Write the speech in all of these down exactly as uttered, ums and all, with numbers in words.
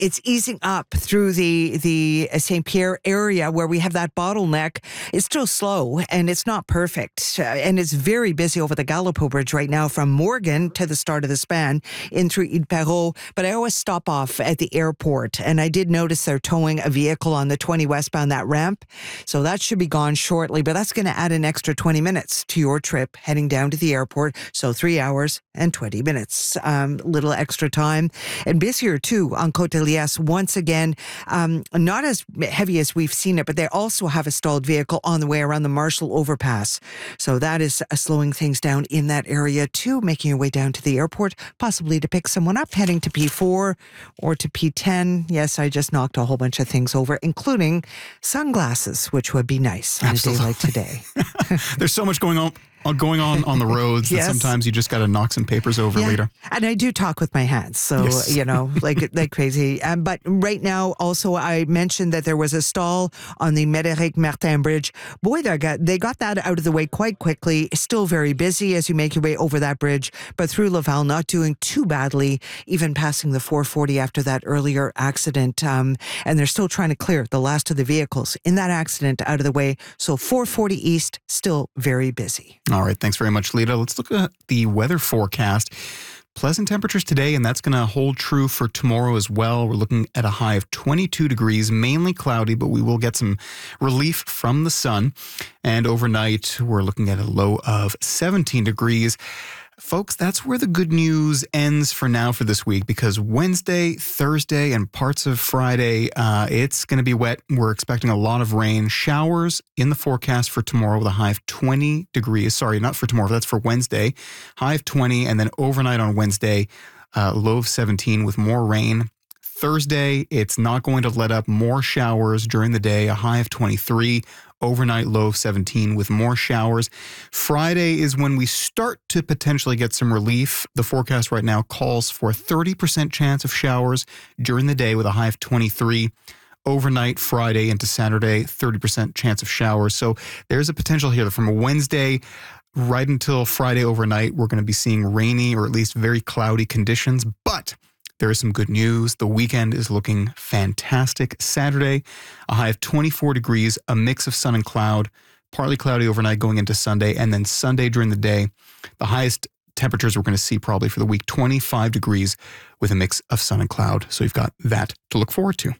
it's easing up through the the Saint Pierre area where we have that bottleneck. It's still slow and it's not perfect. Uh, and it's very busy over the Gallipo Bridge right now from Morgan to the start of the span in through Ile Perrot. But I always stop off at the airport, and I did notice they're towing a vehicle on the twenty westbound, that ramp. So that should be gone shortly, but that's going to add an extra twenty minutes to your trip heading down to the airport. So three hours and twenty minutes, um, little extra time. And busier too on Côte de Liesse once again, um, not as heavy as we've seen it, but they also have a stalled vehicle on the way around the Marshall overpass. So that is uh, slowing things down in that area too, making your way down to the airport, possibly to pick someone up heading to P four or to P ten. Yes, I just knocked a whole bunch of things over, including sunglasses, which would be nice on Absolutely. A day like today. There's so much going on. Going on on the roads yes. that sometimes you just got to knock some papers over yeah. later. And I do talk with my hands, so, yes. you know, like like crazy. Um, but right now, also, I mentioned that there was a stall on the Médéric Martin Bridge. Boy, they got, they got that out of the way quite quickly. Still very busy as you make your way over that bridge, but through Laval, not doing too badly, even passing the four forty after that earlier accident. Um, and they're still trying to clear the last of the vehicles in that accident out of the way. So four forty East, still very busy. All right. Thanks very much, Lita. Let's look at the weather forecast. Pleasant temperatures today, and that's going to hold true for tomorrow as well. We're looking at a high of twenty-two degrees, mainly cloudy, but we will get some relief from the sun. And overnight, we're looking at a low of seventeen degrees. Folks, that's where the good news ends for now for this week, because Wednesday, Thursday, and parts of Friday, uh, it's going to be wet. We're expecting a lot of rain. Showers in the forecast for tomorrow with a high of twenty degrees. Sorry, not for tomorrow. That's for Wednesday. High of twenty, and then overnight on Wednesday, uh, low of seventeen with more rain. Thursday, it's not going to let up more showers during the day, a high of twenty-three. Overnight low of seventeen with more showers. Friday is when we start to potentially get some relief. The forecast right now calls for a thirty percent chance of showers during the day with a high of twenty-three. Overnight, Friday into Saturday, thirty percent chance of showers. So there's a potential here that from a Wednesday right until Friday overnight, we're going to be seeing rainy or at least very cloudy conditions. But there is some good news. The weekend is looking fantastic. Saturday, a high of twenty-four degrees, a mix of sun and cloud, partly cloudy overnight going into Sunday, and then Sunday during the day, the highest temperatures we're going to see probably for the week, twenty-five degrees with a mix of sun and cloud. So you've got that to look forward to.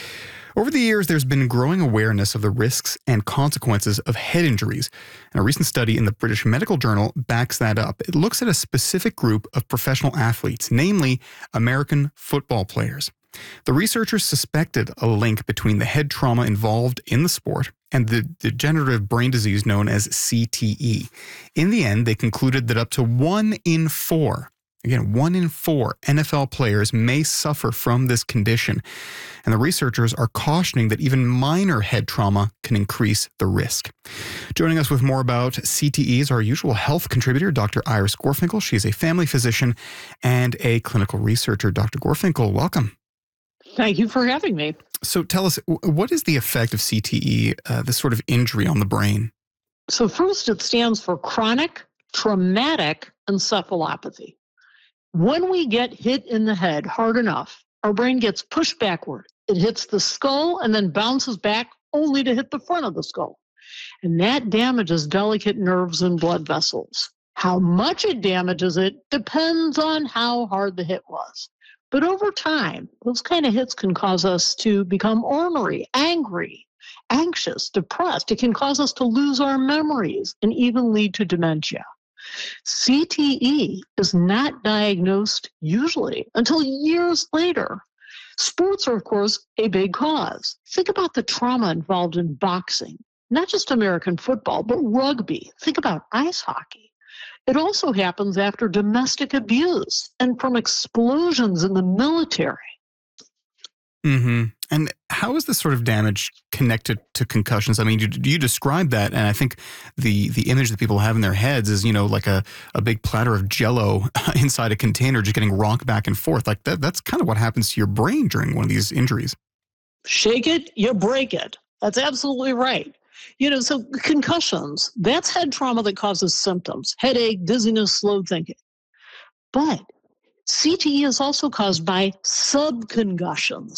Over the years, there's been growing awareness of the risks and consequences of head injuries. And a recent study in the British Medical Journal backs that up. It looks at a specific group of professional athletes, namely American football players. The researchers suspected a link between the head trauma involved in the sport and the degenerative brain disease known as C T E. In the end, they concluded that up to one in four Again, one in four N F L players may suffer from this condition. And the researchers are cautioning that even minor head trauma can increase the risk. Joining us with more about C T E is our usual health contributor, Doctor Iris Gorfinkel. She is a family physician and a clinical researcher. Doctor Gorfinkel, welcome. Thank you for having me. So tell us, what is the effect of C T E, uh, this sort of injury on the brain? So first, it stands for chronic traumatic encephalopathy. When we get hit in the head hard enough, our brain gets pushed backward. It hits the skull and then bounces back only to hit the front of the skull. And that damages delicate nerves and blood vessels. How much it damages it depends on how hard the hit was. But over time, those kind of hits can cause us to become ornery, angry, anxious, depressed. It can cause us to lose our memories and even lead to dementia. C T E is not diagnosed usually until years later. Sports are, of course, a big cause. Think about the trauma involved in boxing, not just American football, but rugby. Think about ice hockey. It also happens after domestic abuse and from explosions in the military. Mm-hmm. And how is this sort of damage connected to concussions? I mean, you, you described that, and I think the the image that people have in their heads is, you know, like a, a big platter of Jell-O inside a container just getting rocked back and forth. Like that, that's kind of what happens to your brain during one of these injuries. Shake it, you break it. That's absolutely right. You know, so concussions, that's head trauma that causes symptoms, headache, dizziness, slow thinking. But C T E is also caused by subconcussions.